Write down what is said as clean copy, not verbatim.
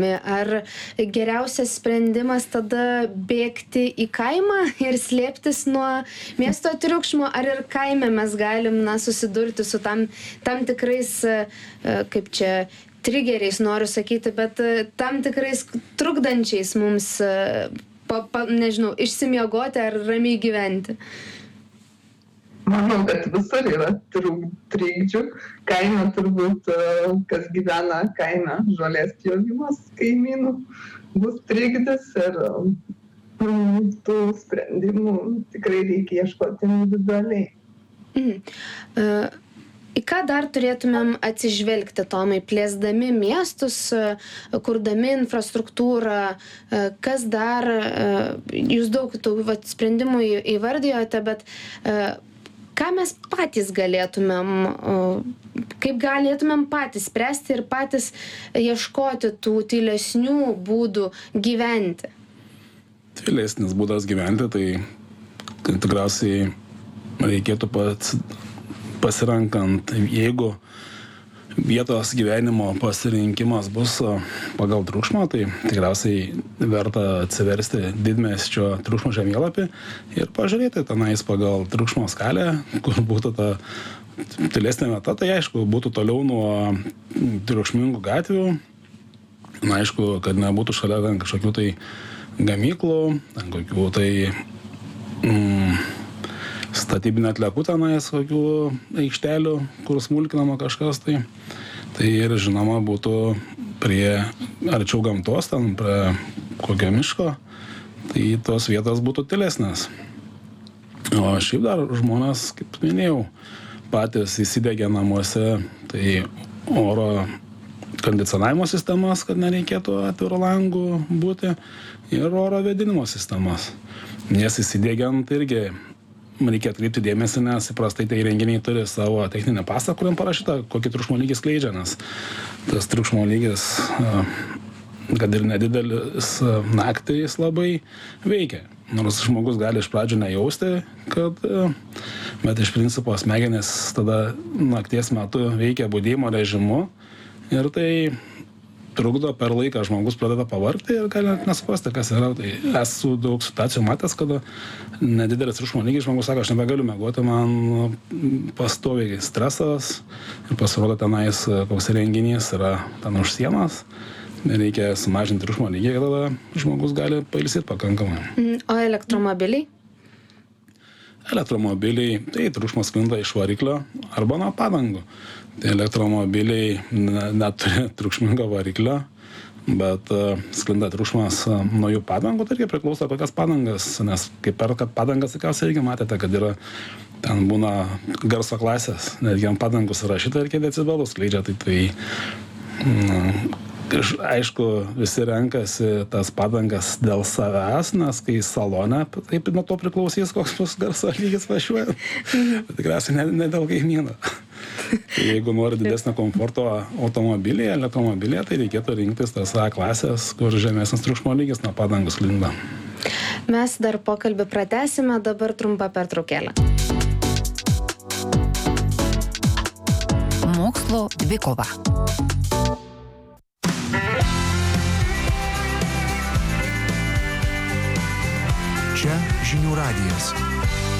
Ar geriausias sprendimas tada bėgti į kaimą ir slėptis nuo miesto triukšmo, ar ir kaime mes galim susidurti su tam tikrais, kaip čia, trigeriais noriu sakyti, bet tam tikrais trukdančiais mums, nežinau, išsimiegoti ar ramiai gyventi? Manau, kad visur yra trikdžių. Kaime turbūt, kas gyvena kaime, žolės pjovimas kaimynų bus trikdis ir tų sprendimų tikrai reikia ieškoti individualiai. Į ką dar turėtumėm atsižvelgti, Tomai, plėsdami miestus, kurdami infrastruktūrą, kas dar, jūs daug tų sprendimų įvardijote, bet ką mes patys galėtumėm, kaip galėtumėm patys spręsti ir patys ieškoti tų tylesnių būdų gyventi? Tylesnis būdas gyventi, tai tikriausiai reikėtų pasirankant, jeigu vietos gyvenimo pasirinkimas bus pagal triukšmą, tai tikriausiai verta atsiversti didmiesčio triukšmo žemėlapį ir pažiūrėti tenais pagal triukšmo skalę, kur būtų ta tylesnė vieta, tai aišku, būtų toliau nuo triukšmingų gatvių, aišku, kad nebūtų šalia kažkokių tai gamyklų, kokių tai statybinė atliekų tenais, kokių aikštelių, kur smulkinama kažkas tai. Tai ir žinoma būtų prie arčiau gamtos, ten prie kokio miško, tai tos vietos būtų tylesnės. O šiaip dar žmonės, kaip minėjau, patys įsidegė namuose, tai oro kondicionavimo sistemas, kad nereikėtų atviro langų būti, ir oro vėdinimo sistemas. Nes įsidėgiant irgi reikia atkreipti dėmesį, nes įprastai tai įrenginiai turi savo techninę pasą, kuriam parašyta, kokį triukšmo lygį skleidžia, nes tas triukšmo lygis, kad ir nedidelis, naktį jis labai veikia. Nors žmogus gali iš pradžių nejausti, bet iš principo smegenys tada nakties metu veikia budėjimo režimu ir tai trukdo per laiką, žmogus pradeda pavargti ir gali net nesuprasti, kas yra. Tai esu daug situacijų matęs, kada nedidelis triukšmo lygis, žmogus sako, aš nebegaliu miegoti, man pastoviai stresas ir pasirodo tenais koks renginys yra ten už sienos. Reikia sumažinti triukšmo lygį, tada žmogus gali pailsėti pakankamai. O elektromobiliai? Elektromobiliai, tai triukšmas sklinda iš variklio arba nuo padangų. Tai elektromobiliai neturi triukšmingo variklio, bet sklinda triukšmas nuo jų padangų, tai irgi priklauso kokias padangas, nes kaip perkat padangas, tikriausiai irgi matėte, kad yra, ten būna garso klasės, netgi ant padangų surašyta ir kiek decibelų skleidžia, tai aišku, visi renkasi tas padangas dėl savęs, nes kai salone, taip nuo to priklausys, koks bus garso lygis važiuojant. Tikriausiai ne dėl kaimyno. Jeigu nori didesnio komforto automobilyje, elektromobilyje, tai reikėtų rinktis tas A klasės, kur žemesnis triukšmo lygis nuo padangų sklinda. Mes dar pokalbį pratęsime, dabar trumpa pertraukėlė. Mokslo dvikova. Čia Žinių radijas.